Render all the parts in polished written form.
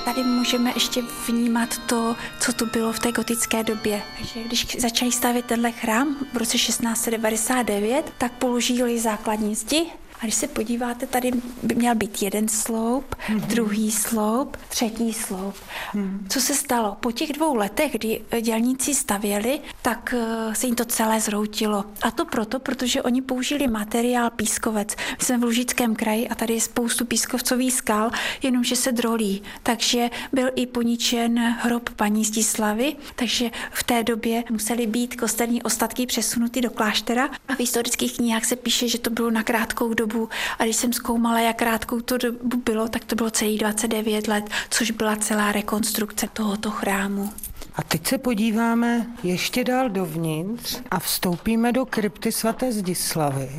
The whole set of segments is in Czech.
Tady můžeme ještě vnímat to, co tu bylo v té gotické době. Takže když začali stavět tenhle chrám v roce 1699, tak položili základní zdi. A když se podíváte, tady by měl být jeden sloup, druhý sloup, třetí sloup. Co se stalo? Po těch 2 letech, kdy dělníci stavěli, tak se jim to celé zhroutilo. A to proto, protože oni použili materiál pískovec. My jsme v Lužickém kraji a tady je spoustu pískovcových skal, jenomže se drolí. Takže byl i poničen hrob paní Zdislavy, takže v té době musely být kostelní ostatky přesunuty do kláštera. A v historických knihách se píše, že to bylo na krátkou dobu. A když jsem zkoumala, jak krátkou to dobu bylo, tak to bylo celých 29 let, což byla celá rekonstrukce tohoto chrámu. A teď se podíváme ještě dál dovnitř a vstoupíme do krypty svaté Zdislavy.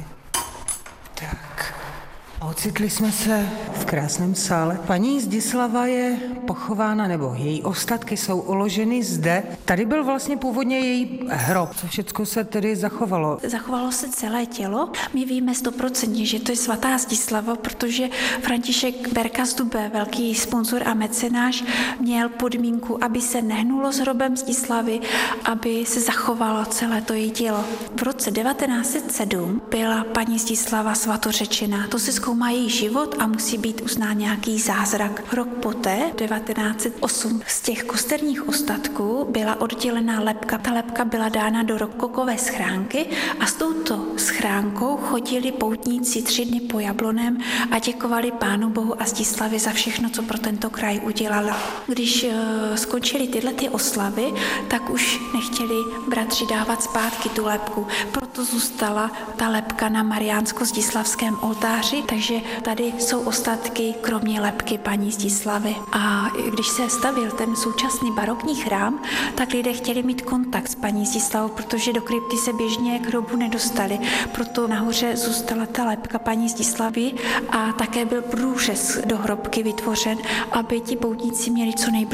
Tak, ocitli jsme se v krásném sále. Paní Zdislava je pochována, nebo její ostatky jsou uloženy zde. Tady byl vlastně původně její hrob. Co všechno se tedy zachovalo? Zachovalo se celé tělo. My víme 100%, že to je svatá Zdislava, protože František Berka z Dube, velký sponzor a mecenáš, měl podmínku, aby se nehnulo s hrobem Zdislavy, aby se zachovalo celé to její tělo. V roce 1907 byla paní Zdislava svatořečená. To se zkoumá její život a musí být uznán nějaký zázrak. Rok poté, 1908, z těch kosterních ostatků byla oddělená lebka. Ta lebka byla dána do rokokové schránky a s touto schránkou chodili poutníci 3 dny po Jablonem a děkovali Pánu Bohu a Zdislavě za všechno, co pro tento kraj udělala. Když skončily tyhle oslavy, tak už nechtěli bratři dávat zpátky tu lebku. Proto zůstala ta lebka na mariánsko-zdislavském oltáři, takže tady jsou ostatky kromě lebky paní Zdislavy. A když se stavil ten současný barokní chrám, tak lidé chtěli mít kontakt s paní Zdislavou, protože do krypty se běžně k hrobu nedostali. Proto nahoře zůstala ta lebka paní Zdislavy a také byl průřez do hrobky vytvořen, aby ti poutníci měli co nejblíž